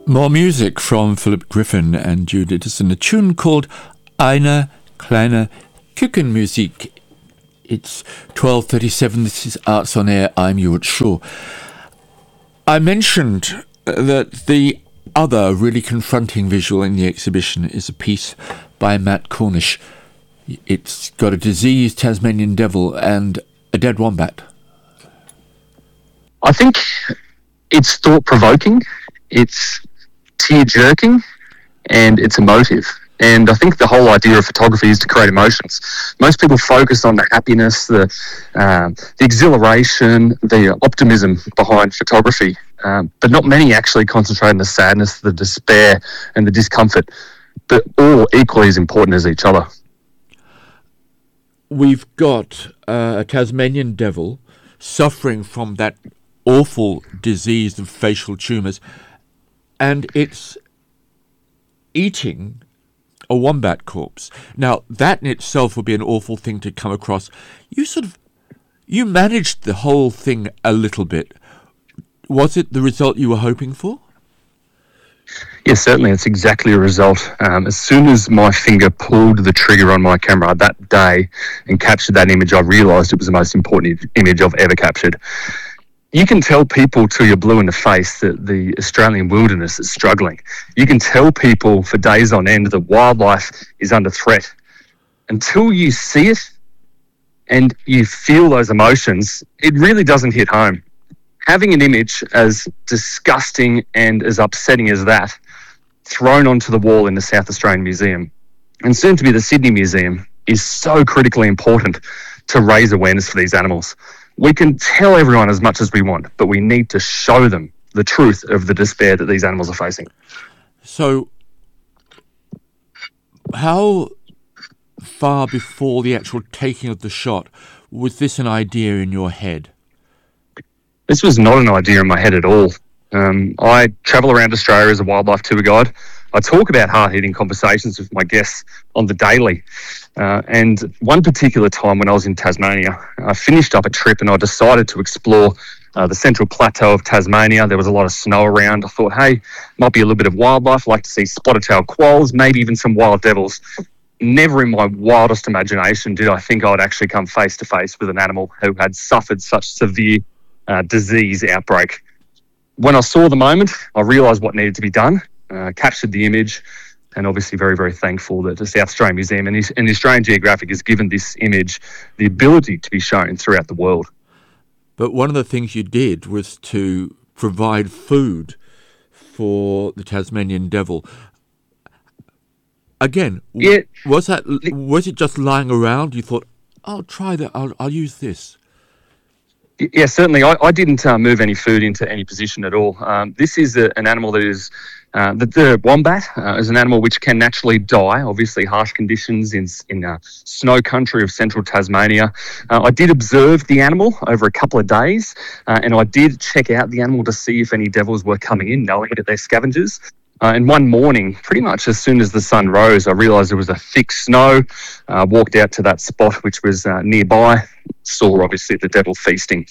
More music from Philip Griffin and Jude Edison, a tune called Eine kleine Küchenmusik. It's 12:37. This is Arts on Air. I'm Stuart Shaw. I mentioned that the other really confronting visual in the exhibition is a piece by Matt Cornish. It's got a diseased Tasmanian devil and a dead wombat. I think it's thought-provoking, it's tear-jerking, and it's emotive. And I think the whole idea of photography is to create emotions. Most people focus on the happiness, the exhilaration, the optimism behind photography, but not many actually concentrate on the sadness, the despair, and the discomfort, but all equally as important as each other. We've got a Tasmanian devil suffering from that awful disease of facial tumours, and it's eating a wombat corpse. Now, that in itself would be an awful thing to come across. You managed the whole thing a little bit. Was it the result you were hoping for? Yes, certainly. It's exactly a result. As soon as my finger pulled the trigger on my camera that day and captured that image, I realised it was the most important image I've ever captured. You can tell people till you're blue in the face that the Australian wilderness is struggling. You can tell people for days on end that wildlife is under threat. Until you see it and you feel those emotions, it really doesn't hit home. Having an image as disgusting and as upsetting as that thrown onto the wall in the South Australian Museum, and soon to be the Sydney Museum, is so critically important to raise awareness for these animals. We can tell everyone as much as we want, but we need to show them the truth of the despair that these animals are facing. So, how far before the actual taking of the shot was this an idea in your head? This was not an idea in my head at all. I travel around Australia as a wildlife tour guide. I talk about hard-hitting conversations with my guests on the daily. And one particular time when I was in Tasmania, I finished up a trip and I decided to explore the central plateau of Tasmania. There was a lot of snow around. I thought, hey, might be a little bit of wildlife. I'd like to see spotted-tailed quolls, maybe even some wild devils. Never in my wildest imagination did I think I would actually come face-to-face with an animal who had suffered such severe disease outbreak. When I saw the moment, I realised what needed to be done, captured the image, and obviously very, very thankful that the South Australian Museum and the Australian Geographic has given this image the ability to be shown throughout the world. But one of the things you did was to provide food for the Tasmanian devil. Again, was it just lying around? You thought, I'll try that, I'll use this. Yeah, certainly. I didn't move any food into any position at all. This is an animal that is, the wombat is an animal which can naturally die, obviously harsh conditions in snow country of central Tasmania. I did observe the animal over a couple of days, and I did check out the animal to see if any devils were coming in, knowing that they're scavengers. And one morning, pretty much as soon as the sun rose, I realised there was a thick snow. Walked out to that spot, which was nearby, saw obviously the devil feasting.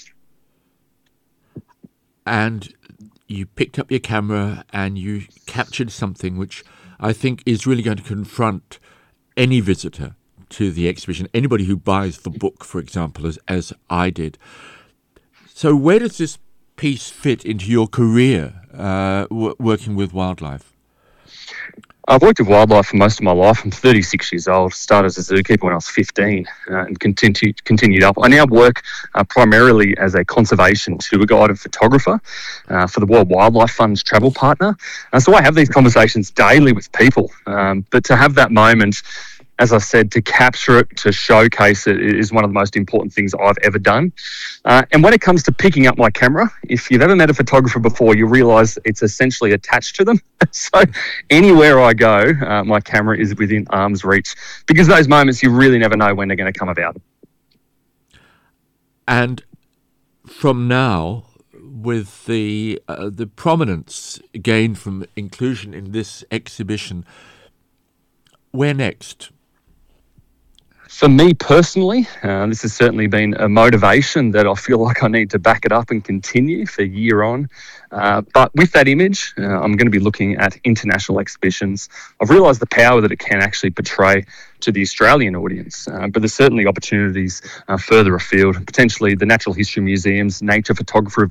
And you picked up your camera and you captured something which I think is really going to confront any visitor to the exhibition, anybody who buys the book, for example, as I did. So where does this piece fit into your career working with wildlife? I've worked with wildlife for most of my life. I'm 36 years old, started as a zookeeper when I was 15 and continued up. I now work primarily as a conservation tour guide and photographer for the World Wildlife Fund's travel partner. So I have these conversations daily with people, but to have that moment, as I said, to capture it, to showcase it is one of the most important things I've ever done. And when it comes to picking up my camera, if you've ever met a photographer before, you realise it's essentially attached to them. So anywhere I go, my camera is within arm's reach, because those moments you really never know when they're going to come about. And from now, with the prominence gained from inclusion in this exhibition, where next? For me personally, this has certainly been a motivation that I feel like I need to back it up and continue for year on. But with that image, I'm going to be looking at international exhibitions. I've realised the power that it can actually portray to the Australian audience, but there's certainly opportunities further afield, potentially the natural history museums, nature photographer